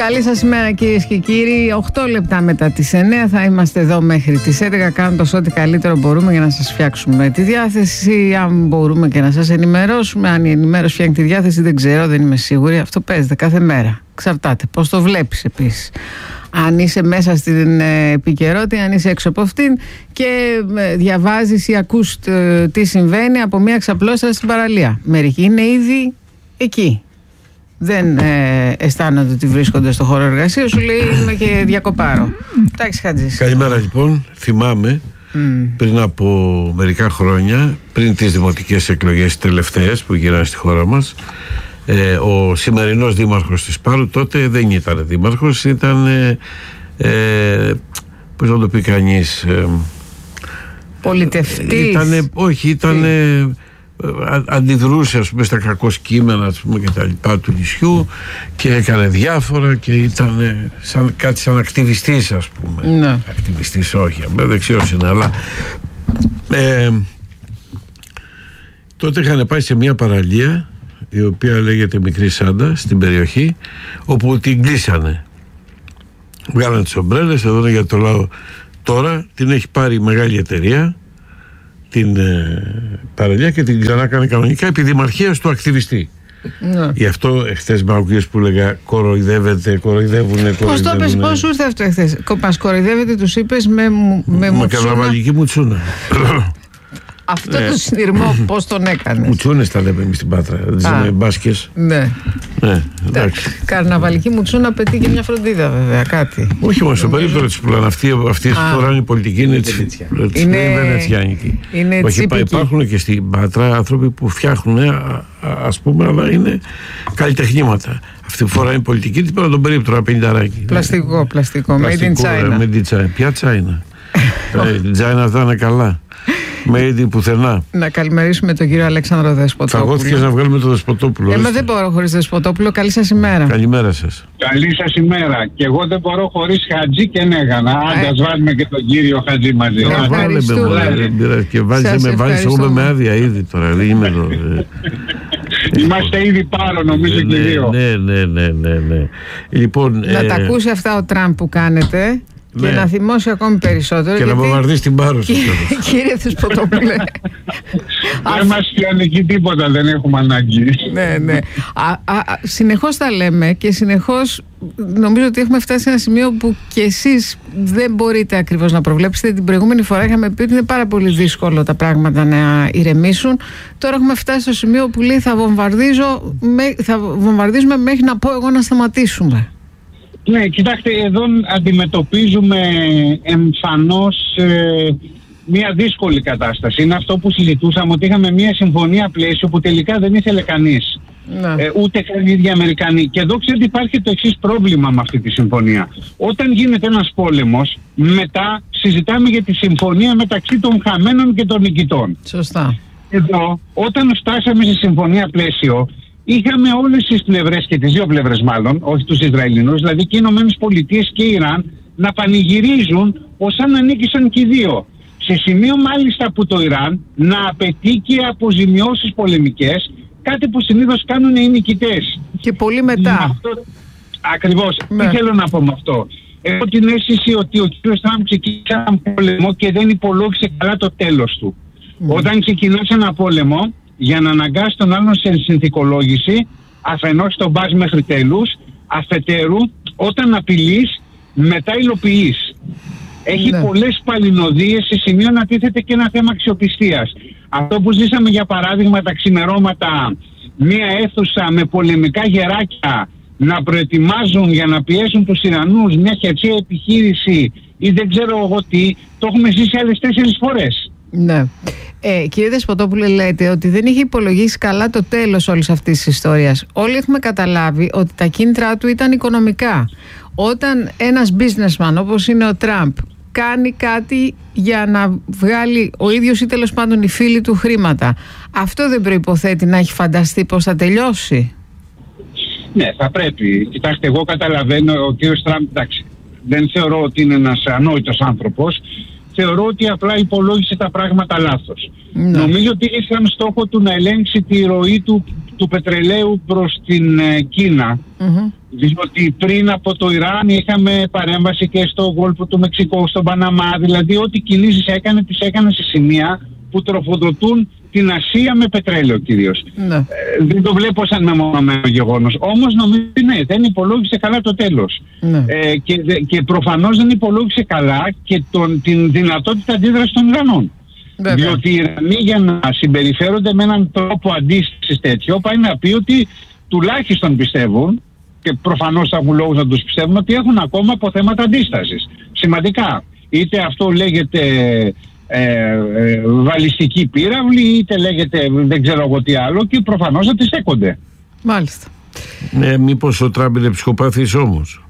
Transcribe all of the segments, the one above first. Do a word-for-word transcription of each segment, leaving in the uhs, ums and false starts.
Καλή σας ημέρα κυρίες και κύριοι. οκτώ λεπτά μετά τις εννέα θα είμαστε εδώ μέχρι τις έντεκα, κάνοντας ό,τι καλύτερο μπορούμε για να σας φτιάξουμε τη διάθεση. Αν μπορούμε και να σας ενημερώσουμε. Αν η ενημέρωση φτιάχνει τη διάθεση δεν ξέρω, δεν είμαι σίγουρη. Αυτό παίζεται κάθε μέρα. Εξαρτάται πώς το βλέπεις επίσης. Αν είσαι μέσα στην επικαιρότητα, αν είσαι έξω από αυτήν και διαβάζεις ή ακούς τι συμβαίνει από μια ξαπλώστρα στην παραλία. Μερικοί είναι ήδη εκεί. Δεν ε, αισθάνονται ότι βρίσκονται στο χώρο εργασίας, σου λέει είμαι και διακοπάρο. Εντάξει, Χατζής. Καλημέρα λοιπόν. Θυμάμαι mm. πριν από μερικά χρόνια, πριν τις δημοτικές εκλογές τελευταίες που γυράνε στη χώρα μας, ε, ο σημερινός δήμαρχος της Πάρου τότε δεν ήταν δήμαρχος, ήταν ε, ε, πώς να το πει κανείς, ε, πολιτευτής. Ήτανε, όχι, ήταν αντιδρούσε ας πούμε στα κακοσκήμενα ας πούμε και τα λοιπά του νησιού και έκανε διάφορα και ήταν σαν, κάτι σαν ακτιβιστής ας πούμε. Ναι. Ακτιβιστής όχι, δεξιός είναι, αλλά ε, τότε είχαν πάει σε μια παραλία η οποία λέγεται Μικρή Σάντα στην περιοχή, όπου την κλείσανε, βγάλανε τις ομπρέλες, εδώ είναι για το λαό. Τώρα την έχει πάρει η μεγάλη εταιρεία την ε, παραλία και την ξανά κάνει κανονικά επί δημαρχίας του ακτιβιστή. Ναι. Γι' αυτό εχθές με άκουγες που λέγα κοροϊδεύεται, κοροϊδεύουνε, πώς το είπες, πώς σου ήρθε αυτό εχθές? Μας κοροϊδεύεται, τους είπες με, με, με καρναβαλική μουτσούνα. Αυτό ναι. Το συνειρμό πώς τον έκανες? Μουτσούνες τα λέμε εμείς στην Πάτρα, δεν λέμε μπάσκες. Ναι. Ναι, εντάξει. Καρναβαλική μουτσούνα απαιτεί και μια φροντίδα βέβαια, κάτι. Όχι όμως, στο περίπτωμα της που λένε αυτή τη φορά η πολιτική είναι βενετσιάνικη. Όχι, υπάρχουν και στην Πάτρα άνθρωποι που φτιάχνουν, ας πούμε, αλλά είναι καλλιτεχνήματα. Αυτή τη φορά είναι πολιτική, τι πέρα τον περίπτωμα πενηνταράκι. Πλαστικό, πλαστικό, made in China. Ποια China? Η China θα είναι καλά. Made πουθενά. Να καλημερίσουμε τον κύριο Αλέξανδρο Δεσποτόπουλο. Φαγώθηκες να βγάλουμε τον Δεσποτόπουλο. Ε, μα δεν μπορώ χωρίς Δεσποτόπουλο. Καλή σας ημέρα. Καλημέρα σας. Καλή σας ημέρα. Και εγώ δεν μπορώ χωρίς Χατζή και Νέγανα. Άντε, ας βάλουμε και τον κύριο Χατζή μαζί. Ευχαριστούμε. Και βάζεις εγώ με άδεια ήδη τώρα. Είμαστε ήδη πάνω, νομίζω και οι δύο. Ναι, ναι, ναι, ναι. Να τα ακούσει αυτά ο Τραμπ που κάνετε. Και ναι. Να θυμώσει ακόμη περισσότερο. Και γιατί... να βομβαρδίσει την Πάρο. Κύριε Δεσποτόπουλε. Δεν μας πιάνει εκεί τίποτα, δεν έχουμε ανάγκη. Ναι, ναι. Συνεχώς τα λέμε και συνεχώς νομίζω ότι έχουμε φτάσει σε ένα σημείο που και εσείς δεν μπορείτε ακριβώς να προβλέψετε. Την προηγούμενη φορά είχαμε πει ότι είναι πάρα πολύ δύσκολο τα πράγματα να ηρεμήσουν. Τώρα έχουμε φτάσει στο σημείο που λέει θα, βομβαρδίζω, θα βομβαρδίζουμε μέχρι να πω εγώ να σταματήσουμε. Ναι, κοιτάξτε, εδώ αντιμετωπίζουμε εμφανώς ε, μια δύσκολη κατάσταση. Είναι αυτό που συζητούσαμε, ότι είχαμε μια συμφωνία πλαίσιο που τελικά δεν ήθελε κανείς. Ναι. Ε, ούτε καν οι ίδιοι Αμερικανοί. Και εδώ ξέρετε υπάρχει το εξής πρόβλημα με αυτή τη συμφωνία. Όταν γίνεται ένας πόλεμος, μετά συζητάμε για τη συμφωνία μεταξύ των χαμένων και των νικητών. Σωστά. Εδώ, όταν φτάσαμε σε συμφωνία πλαίσιο, είχαμε όλες τις πλευρές και τις δύο πλευρές μάλλον, όχι τους Ισραηλινούς, δηλαδή και οι Ηνωμένες Πολιτείες και η Ιράν, να πανηγυρίζουν ως αν ανήκησαν και οι δύο. Σε σημείο μάλιστα που το Ιράν να απαιτεί και αποζημιώσεις πολεμικές, κάτι που συνήθως κάνουν οι νικητές. Και πολύ μετά. Αυτό, ακριβώς. Ναι. Τι θέλω να πω με αυτό? Έχω την αίσθηση ότι ο κ. Τραμπ ξεκίνησε έναν πόλεμο και δεν υπολόγισε καλά το τέλος του. Mm. Όταν ξεκινάς ένα πόλεμο, για να αναγκάσει τον άλλον σε συνθηκολόγηση, αφενός τον πας μέχρι τέλους, αφετέρου όταν απειλείς μετά υλοποιείς. Έχει ναι. πολλές παλινοδίες σε σημείο να τίθεται και ένα θέμα αξιοπιστίας. Αυτό που ζήσαμε για παράδειγμα τα ξημερώματα, μία αίθουσα με πολεμικά γεράκια να προετοιμάζουν για να πιέσουν τους Ιρανούς, μια χερσαία επιχείρηση ή δεν ξέρω εγώ τι, το έχουμε ζήσει άλλες τέσσερις φορές. Ναι. Ε, κύριε Δεσποτόπουλε, λέτε ότι δεν είχε υπολογίσει καλά το τέλος όλης αυτής της ιστορίας. Όλοι έχουμε καταλάβει ότι τα κίνητρά του ήταν οικονομικά. Όταν ένας businessman όπως είναι ο Τραμπ κάνει κάτι για να βγάλει ο ίδιος ή τέλος πάντων οι φίλοι του χρήματα, αυτό δεν προϋποθέτει να έχει φανταστεί πώς θα τελειώσει? Ναι, θα πρέπει. Κοιτάξτε, εγώ καταλαβαίνω, ο κύριος Τραμπ, εντάξει, δεν θεωρώ ότι είναι ένας ανόητος άνθρωπος. Θεωρώ ότι απλά υπολόγισε τα πράγματα λάθος. Ναι. Νομίζω ότι είχε σαν στόχο του να ελέγξει τη ροή του του πετρελαίου προς την ε, Κίνα. Mm-hmm. Διότι πριν από το Ιράν είχαμε παρέμβαση και στο Γόλφο του Μεξικού, στον Παναμά. Δηλαδή ό,τι κινήσεις έκανε, τις έκανε σε σημεία που τροφοδοτούν την Ασία με πετρέλαιο κυρίως. Ναι. Ε, δεν το βλέπω σαν μεμονωμένο γεγονός. Όμως νομίζω ότι ναι, δεν υπολόγισε καλά το τέλος. Ναι. Ε, και, και προφανώς δεν υπολόγισε καλά και τον, την δυνατότητα αντίδρασης των Ιρανών. Βέβαια. Διότι οι Ιρανοί για να συμπεριφέρονται με έναν τρόπο αντίστασης τέτοιο, πάει να πει ότι τουλάχιστον πιστεύουν, και προφανώς θα έχουν λόγους να τους πιστεύουν, ότι έχουν ακόμα αποθέματα αντίστασης. Σημαντικά. Είτε αυτό λέγεται ε, ε, βαλιστική πύραυλη, είτε λέγεται δεν ξέρω εγώ τι άλλο, και προφανώς θα τις στέκονται. Μάλιστα. Ναι, μήπως ο Τραμπ είναι ψυχοπαθής όμως.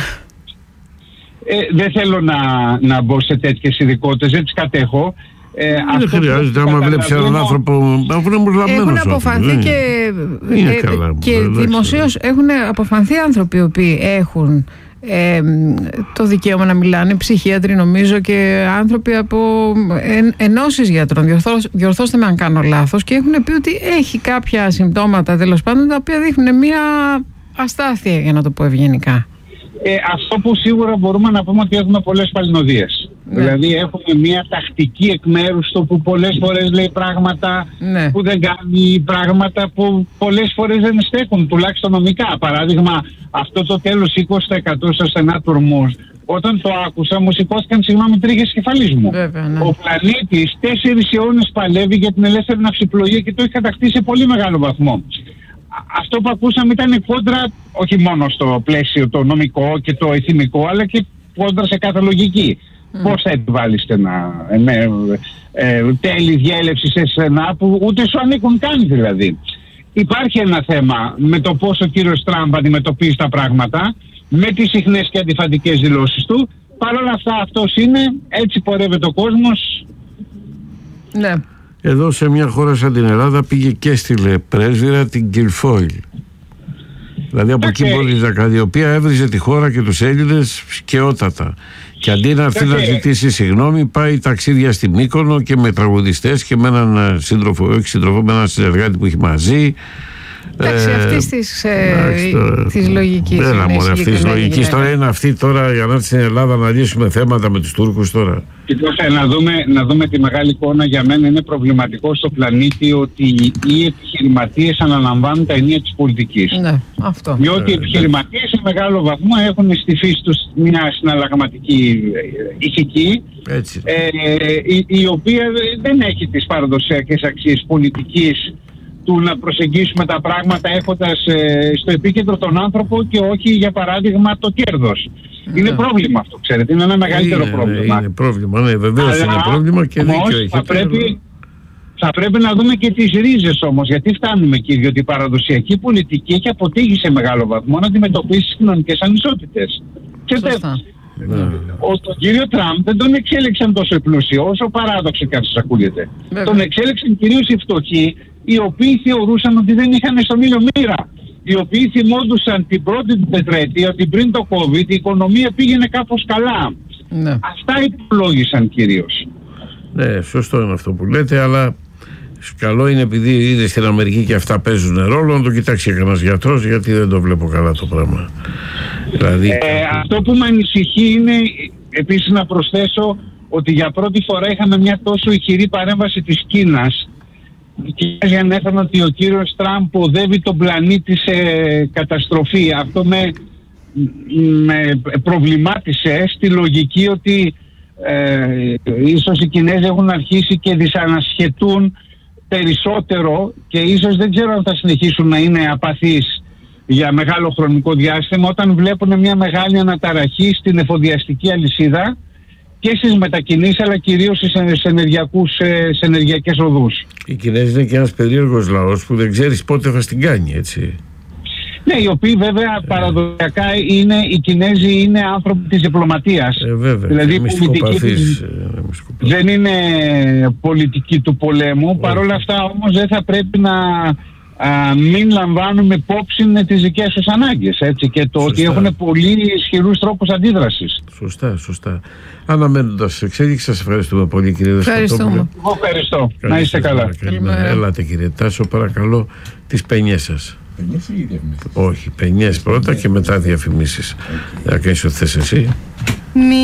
Ε, δεν θέλω να, να μπω σε τέτοιες ειδικότητες, δεν τις κατέχω. Ε, δεν χρειάζεται, άμα βλέπεις έναν άνθρωπο, αφού είναι μουσουλμανός. Έχουν αποφανθεί άνθρωπο, και, είναι ε, καλά, και δημοσίως έχουν αποφανθεί άνθρωποι οι οποίοι έχουν ε, το δικαίωμα να μιλάνε, ψυχίατροι νομίζω, και άνθρωποι από εν, ενώσεις γιατρών, διορθώ, διορθώστε με αν κάνω λάθος, και έχουν πει ότι έχει κάποια συμπτώματα τέλος πάντων τα οποία δείχνουν μια αστάθεια, για να το πω ευγενικά. Ε, αυτό που σίγουρα μπορούμε να πούμε ότι έχουμε πολλές παλινοδίες. Ναι. Δηλαδή έχουμε μια τακτική εκ μέρους του που πολλές φορές λέει πράγματα, ναι, που δεν κάνει, πράγματα που πολλές φορές δεν στέκουν, τουλάχιστον νομικά. Παράδειγμα, αυτό το τέλος είκοσι τοις εκατό στα στενά του Ορμούζ, όταν το άκουσα μου σηκώθηκαν συγγνώμη τρίχες κεφαλής μου. Βέβαια, ναι. Ο πλανήτης τέσσερις αιώνες παλεύει για την ελεύθερη ναυσιπλοεία και το έχει κατακτήσει σε πολύ μεγάλο βαθμό. Αυτό που ακούσαμε ήταν κόντρα όχι μόνο στο πλαίσιο το νομικό και το εθνικό, αλλά και κόντρα σε κάθε λογική. Mm. Πώς θα επιβάλλεις στενά, ε, με, ε, τέλη διέλευση σε στενά που ούτε σου ανήκουν καν δηλαδή. Υπάρχει ένα θέμα με το πώς ο κύριος Τραμπ αντιμετωπίζει τα πράγματα, με τις συχνές και αντιφατικές δηλώσεις του. Παρ' όλα αυτά αυτός είναι, έτσι πορεύεται ο κόσμος. Ναι. Εδώ σε μια χώρα σαν την Ελλάδα πήγε και έστειλε πρέσβυρα την Γκιλφόιλ. Δηλαδή από εκεί μπορεί να κάνει, η οποία έβριζε τη χώρα και τους Έλληνες σκαιότατα. Και αντί να έρθει να ζητήσει συγγνώμη, πάει ταξίδια στη Μύκονο και με τραγουδιστές και με έναν σύντροφο, όχι σύντροφο, με έναν συνεργάτη που έχει μαζί. Εντάξει, αυτή τη λογική. Δεν είναι μόνο αυτή τη λογική. Τώρα είναι αυτή τώρα για να έρθει στην Ελλάδα να λύσουμε θέματα με τους Τούρκους τώρα. Κοιτάξτε, να δούμε, να δούμε τη μεγάλη εικόνα. Για μένα είναι προβληματικό στο πλανήτη ότι οι επιχειρηματίες αναλαμβάνουν τα ενία της πολιτικής. Ναι, αυτό. Διότι οι επιχειρηματίες σε μεγάλο βαθμό έχουν στη φύση τους μια συναλλαγματική ηθική, ε, η, η οποία δεν έχει τις παραδοσιακές αξίες πολιτικής του να προσεγγίσουμε τα πράγματα έχοντας ε, στο επίκεντρο τον άνθρωπο και όχι, για παράδειγμα, το κέρδος. Ναι. Είναι πρόβλημα αυτό, ξέρετε. Είναι ένα μεγαλύτερο είναι, πρόβλημα. Είναι πρόβλημα, ναι, βεβαίως είναι πρόβλημα και δίκιο έχει. Θα πρέπει, θα πρέπει να δούμε και τις ρίζες όμως. Γιατί φτάνουμε εκεί, διότι η παραδοσιακή πολιτική έχει αποτύχει σε μεγάλο βαθμό να αντιμετωπίσει τις κοινωνικές ανισότητες. Και ναι. Ο, τον κύριο Τραμπ δεν τον εξέλεξαν τόσο πλούσιο, όσο παράδοξο και αν σας ακούγεται. Τον εξέλεξαν κυρίως οι φτωχοί, οι οποίοι θεωρούσαν ότι δεν είχαν στον ήλιο μοίρα. Οι οποίοι θυμόντουσαν την πρώτη του τετραετία ότι πριν το COVID η οικονομία πήγαινε κάπως καλά. Ναι. Αυτά υπολόγισαν κυρίως. Ναι, σωστό είναι αυτό που λέτε, αλλά καλό είναι, επειδή είδε στην Αμερική και αυτά παίζουν ρόλο, να το κοιτάξει κανένας γιατρός, γιατί δεν το βλέπω καλά το πράγμα. Δηλαδή... Ε, αυτό που με ανησυχεί είναι επίσης να προσθέσω ότι για πρώτη φορά είχαμε μια τόσο ηχηρή παρέμβαση της Κίνας. Οι Κινέζοι ανέφεραν ότι ο κύριος Τραμπ οδεύει τον πλανήτη σε καταστροφή. Αυτό με, με προβλημάτισε στη λογική ότι ε, ίσως οι Κινέζοι έχουν αρχίσει και δυσανασχετούν περισσότερο και ίσως δεν ξέρω αν θα συνεχίσουν να είναι απαθείς για μεγάλο χρονικό διάστημα όταν βλέπουν μια μεγάλη αναταραχή στην εφοδιαστική αλυσίδα και στις μετακινήσεις, αλλά κυρίως στις ενεργειακούς, σε ενεργειακές οδούς. Οι Κινέζοι είναι και ένας περίεργος λαός που δεν ξέρεις πότε θα στην κάνει, έτσι. Ναι, οι οποίοι βέβαια ε. παραδοσιακά είναι, οι Κινέζοι είναι άνθρωποι της διπλωματίας. Ε, βέβαια, δηλαδή μυστικοπαθείς. Δεν είναι πολιτική του πολέμου. Ε. Παρ' όλα αυτά όμως δεν θα πρέπει να α, μην λαμβάνουμε υπόψη με τις δικές τους ανάγκες, έτσι, και το Σωστά. ότι έχουν πολύ ισχυρούς τρόπους αντίδρασης. Σωστά, σωστά. Αναμένοντας εξέλιξη, σας ευχαριστούμε πολύ, κύριε Δεσποτόπουλε. Ευχαριστούμε. Εγώ ευχαριστώ. Να είστε καλά. Καλημέρα. Έλατε, κύριε Τάσο, παρακαλώ τις πενιές σας. Πενιές ή διαφημίσεις? Όχι, πενιές πρώτα και μετά διαφημίσεις. Να κάνεις ό,τι θες εσύ. Μη